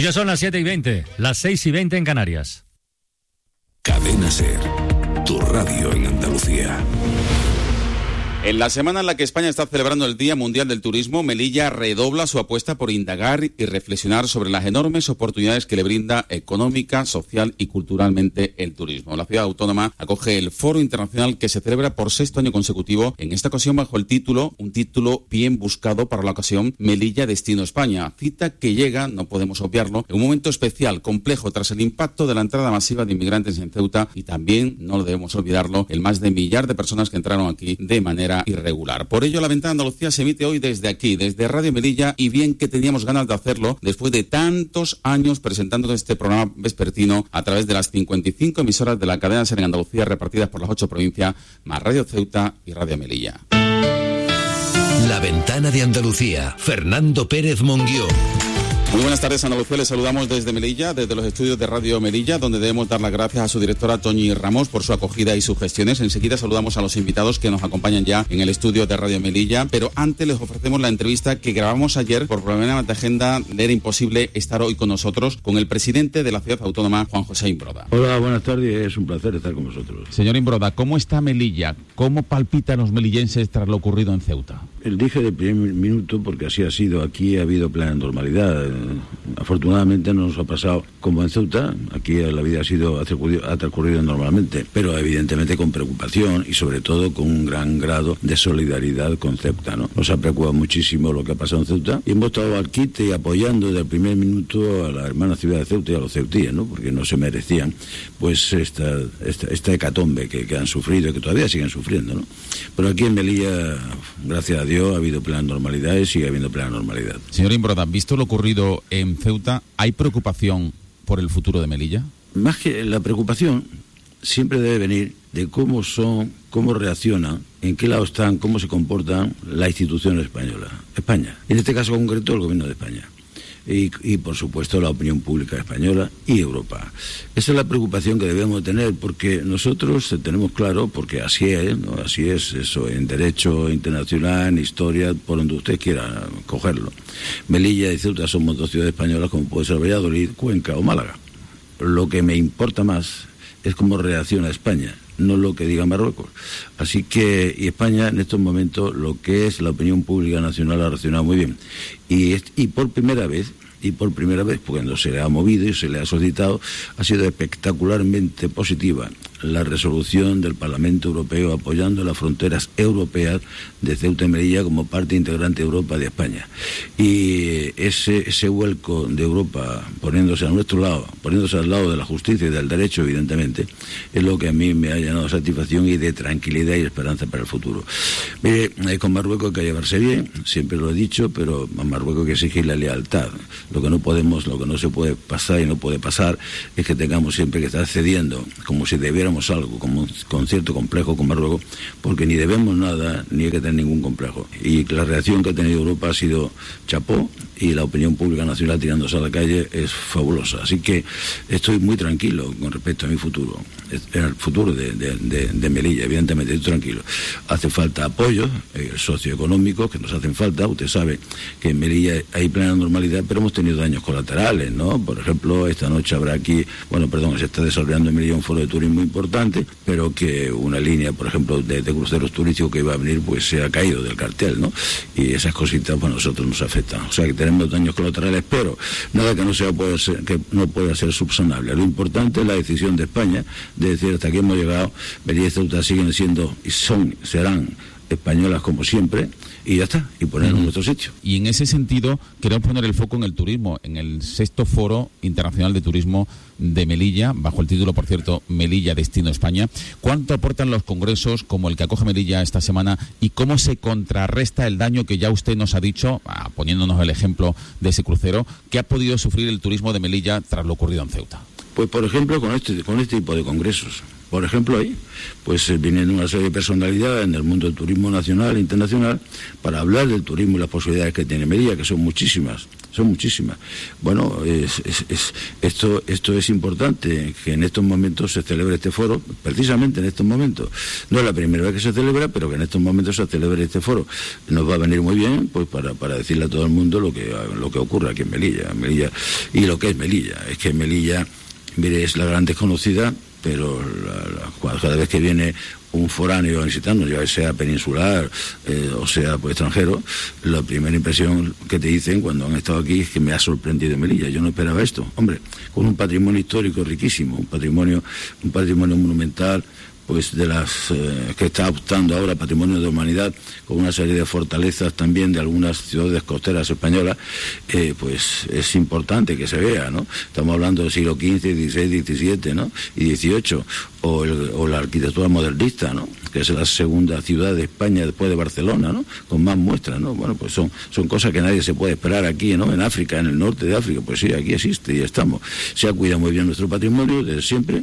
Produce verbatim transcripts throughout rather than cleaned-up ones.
ya son las siete y veinte, las seis y veinte en Canarias. Cadena SER, tu radio en Andalucía. En la semana en la que España está celebrando el Día Mundial del Turismo, Melilla redobla su apuesta por indagar y reflexionar sobre las enormes oportunidades que le brinda económica, social y culturalmente el turismo. La ciudad autónoma acoge el Foro Internacional que se celebra por sexto año consecutivo, en esta ocasión bajo el título, un título bien buscado para la ocasión, Melilla Destino España. Cita que llega, no podemos obviarlo, en un momento especial, complejo, tras el impacto de la entrada masiva de inmigrantes en Ceuta y también, no debemos olvidarlo, el más de millar de personas que entraron aquí de manera irregular. Por ello, La Ventana de Andalucía se emite hoy desde aquí, desde Radio Melilla, y bien que teníamos ganas de hacerlo después de tantos años presentando este programa vespertino a través de las cincuenta y cinco emisoras de la cadena SER en Andalucía repartidas por las ocho provincias, más Radio Ceuta y Radio Melilla. La Ventana de Andalucía, Fernando Pérez Monguió. Muy buenas tardes, Andalucía. Les saludamos desde Melilla, desde los estudios de Radio Melilla, donde debemos dar las gracias a su directora Toñi Ramos por su acogida y sus gestiones. Enseguida saludamos a los invitados que nos acompañan ya en el estudio de Radio Melilla, pero antes les ofrecemos la entrevista que grabamos ayer. Por problemas de agenda le era imposible estar hoy con nosotros, con el presidente de la ciudad autónoma, Juan José Imbroda. Hola, buenas tardes, es un placer estar con vosotros. Señor Imbroda, ¿cómo está Melilla? ¿Cómo palpitan los melillenses tras lo ocurrido en Ceuta? El dije de primer minuto porque así ha sido. Aquí ha habido plena normalidad. Afortunadamente no nos ha pasado como en Ceuta. Aquí la vida ha sido ha transcurrido normalmente, pero evidentemente con preocupación y sobre todo con un gran grado de solidaridad con Ceuta, ¿no? Nos ha preocupado muchísimo lo que ha pasado en Ceuta y hemos estado al quite y apoyando desde el primer minuto a la hermana ciudad de Ceuta y a los ceutíes, ¿no? Porque no se merecían pues esta, esta, esta hecatombe que, que han sufrido y que todavía siguen sufriendo, ¿no? Pero aquí en Melilla, gracias a Dios, ha habido plena normalidad y sigue habiendo plena normalidad. Señor Imbroda, visto lo ocurrido en Ceuta, ¿hay preocupación por el futuro de Melilla? Más que la preocupación siempre debe venir de cómo son, cómo reaccionan, en qué lado están, cómo se comportan las instituciones españolas, España, en este caso concreto el gobierno de España. Y, y por supuesto la opinión pública española y Europa. Esa es la preocupación que debemos tener, porque nosotros tenemos claro, porque así es, ¿no? Así es eso, en derecho internacional, en historia, por donde usted quiera cogerlo. Melilla y Ceuta somos dos ciudades españolas, como puede ser Valladolid, Cuenca o Málaga. Lo que me importa más es cómo reacciona España, no lo que diga Marruecos. Así que, y España en estos momentos, lo que es la opinión pública nacional ha reaccionado muy bien. Y, y por primera vez, y por primera vez, cuando se le ha movido y se le ha solicitado, ha sido espectacularmente positiva la resolución del Parlamento Europeo apoyando las fronteras europeas de Ceuta y Melilla como parte integrante de Europa de España. Y ese, ese vuelco de Europa poniéndose a nuestro lado, poniéndose al lado de la justicia y del derecho, evidentemente, es lo que a mí me ha llenado de satisfacción y de tranquilidad y esperanza para el futuro. Mire, con Marruecos hay que llevarse bien, siempre lo he dicho, pero a Marruecos hay que exigir la lealtad. Lo que no podemos, lo que no se puede pasar y no puede pasar es que tengamos siempre que estar cediendo, como si debiéramos algo, como con cierto complejo con Marruecos, porque ni debemos nada, ni hay que tener ningún complejo. Y la reacción que ha tenido Europa ha sido chapó, y la opinión pública nacional tirándose a la calle es fabulosa. Así que estoy muy tranquilo con respecto a mi futuro, en el futuro de, de, de, de Melilla, evidentemente estoy tranquilo. Hace falta apoyos eh, socioeconómicos que nos hacen falta. Usted sabe que en Melilla hay plena normalidad, pero hemos tenido daños colaterales, ¿no? Por ejemplo, esta noche habrá aquí, bueno, perdón, se está desarrollando en Melilla un foro de turismo importante, pero que una línea, por ejemplo, de, de cruceros turísticos que iba a venir, pues se ha caído del cartel, ¿no? Y esas cositas, pues a nosotros nos afectan. O sea que tenemos daños colaterales, pero nada que no sea puede ser, que no pueda ser subsanable. Lo importante es la decisión de España de decir hasta aquí hemos llegado. Melilla y Ceuta siguen siendo y son, serán españolas como siempre, y ya está, y ponernos en nuestro sitio. Y en ese sentido queremos poner el foco en el turismo, en el sexto Foro Internacional de Turismo de Melilla, bajo el título, por cierto, Melilla Destino España. ¿Cuánto aportan los congresos como el que acoge Melilla esta semana y cómo se contrarresta el daño que ya usted nos ha dicho, ah, poniéndonos el ejemplo de ese crucero, que ha podido sufrir el turismo de Melilla tras lo ocurrido en Ceuta? Pues por ejemplo con este, con este tipo de congresos. Por ejemplo, ahí, pues eh, vienen una serie de personalidades en el mundo del turismo nacional e internacional para hablar del turismo y las posibilidades que tiene Melilla, que son muchísimas. son muchísimas. Bueno, es, es, es, esto, esto es importante, que en estos momentos se celebre este foro, precisamente en estos momentos. No es la primera vez que se celebra, pero que en estos momentos se celebre este foro. Nos va a venir muy bien, pues para, para decirle a todo el mundo lo que, lo que ocurre aquí en Melilla, Melilla, y lo que es Melilla. Es que Melilla, mire, es la gran desconocida, pero la, la, cada vez que viene un foráneo a visitarnos, ya sea peninsular eh, o sea pues extranjero, la primera impresión que te dicen cuando han estado aquí es que me ha sorprendido Melilla. Yo no esperaba esto, hombre, con un patrimonio histórico riquísimo, un patrimonio, un patrimonio monumental, pues de las eh, que está optando ahora Patrimonio de Humanidad, con una serie de fortalezas también de algunas ciudades costeras españolas, eh, pues es importante que se vea, ¿no? Estamos hablando del siglo quince, dieciséis, diecisiete, ¿no? Y dieciocho, o, el, o la arquitectura modernista, ¿no? Que es la segunda ciudad de España después de Barcelona, ¿no? Con más muestras, ¿no? Bueno, pues son, son cosas que nadie se puede esperar aquí, ¿no? En África, en el norte de África, pues sí, aquí existe y estamos. Se ha cuidado muy bien nuestro patrimonio desde siempre,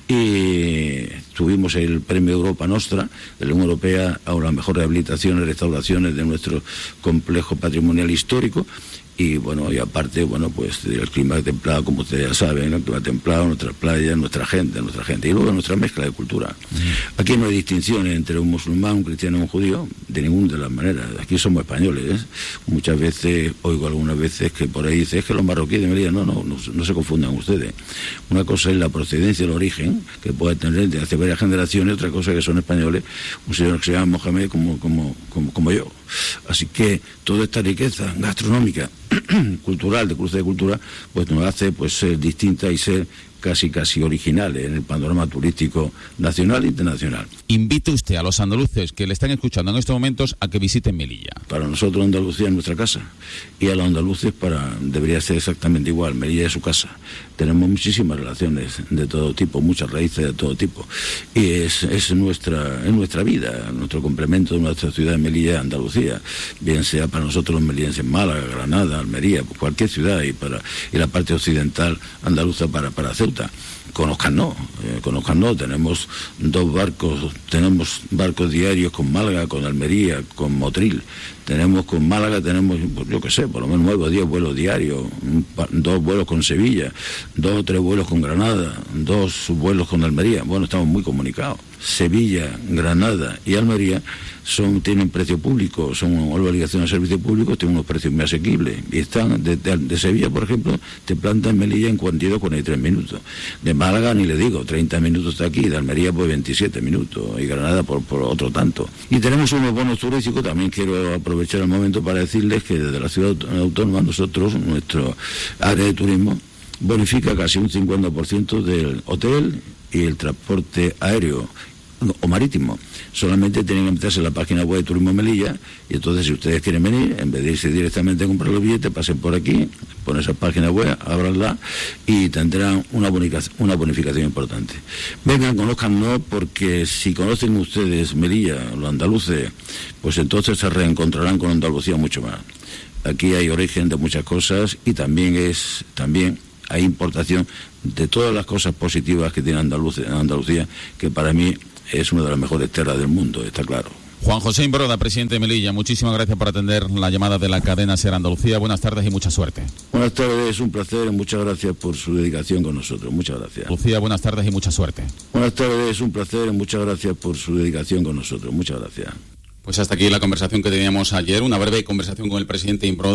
y tuvimos el premio Europa Nostra de la Unión Europea a la mejor rehabilitación y restauraciones de nuestro complejo patrimonial histórico. Y bueno, y aparte, bueno, pues el clima templado, como ustedes ya saben, el clima templado, nuestras playas, nuestra gente, nuestra gente, y luego nuestra mezcla de cultura. Uh-huh. Aquí no hay distinciones entre un musulmán, un cristiano y un judío, de ninguna de las maneras. Aquí somos españoles, ¿eh? Muchas veces, oigo algunas veces que por ahí dice, es que los marroquíes de Melilla, no, no, no, no se confundan ustedes. Una cosa es la procedencia, el origen, que puede tener de hace varias generaciones, otra cosa es que son españoles, un señor que se llama Mohamed como, como, como, como yo. Así que toda esta riqueza gastronómica, cultural, de cruce de cultura, pues nos hace pues ser distinta y ser casi casi originales en el panorama turístico nacional e internacional. Invite usted a los andaluces que le están escuchando en estos momentos a que visiten Melilla. Para nosotros Andalucía es nuestra casa, y a los andaluces para debería ser exactamente igual. Melilla es su casa. Tenemos muchísimas relaciones de todo tipo, muchas raíces de todo tipo, y es, es nuestra es nuestra vida, nuestro complemento de nuestra ciudad de Melilla, Andalucía, bien sea para nosotros los melillenses Málaga, Granada, Almería, pues cualquier ciudad, y para y la parte occidental andaluza para para Ceuta. Conózcanos, eh, conózcanos, tenemos dos barcos, tenemos barcos diarios con Málaga, con Almería, con Motril. Tenemos con Málaga, tenemos, yo qué sé, por lo menos nueve o diez vuelos diarios, un, dos vuelos con Sevilla, dos o tres vuelos con Granada, dos vuelos con Almería. Bueno, estamos muy comunicados. Sevilla, Granada y Almería son tienen precio público, son obligaciones de servicio público, tienen unos precios muy asequibles. Y están, de, de, de Sevilla, por ejemplo, te planta en Melilla en cuarenta y dos, cuarenta y tres minutos. De Málaga, ni le digo, treinta minutos está aquí, de Almería, pues veintisiete minutos, y Granada por, por otro tanto. Y tenemos unos bonos turísticos, también quiero aprovechar el momento para decirles que desde la ciudad autónoma nosotros, nuestro área de turismo, bonifica casi un cincuenta por ciento del hotel y el transporte aéreo o marítimo. Solamente tienen que meterse en la página web de Turismo Melilla, y entonces si ustedes quieren venir, en vez de irse directamente a comprar los billetes, pasen por aquí, ponen esa página web, ábranla y tendrán una bonificación, una bonificación importante. Vengan, conózcannos, porque si conocen ustedes Melilla, los andaluces, pues entonces se reencontrarán con Andalucía mucho más. Aquí hay origen de muchas cosas, y también es también hay importación de todas las cosas positivas que tiene Andalucía, Andalucía, que para mí es una de las mejores tierras del mundo, está claro. Juan José Imbroda, presidente de Melilla, muchísimas gracias por atender la llamada de la cadena SER Andalucía. Buenas tardes y mucha suerte. Buenas tardes, es un placer, muchas gracias por su dedicación con nosotros, muchas gracias. Lucía, buenas tardes y mucha suerte. Buenas tardes, es un placer, muchas gracias por su dedicación con nosotros, muchas gracias. Pues hasta aquí la conversación que teníamos ayer, una breve conversación con el presidente Imbroda.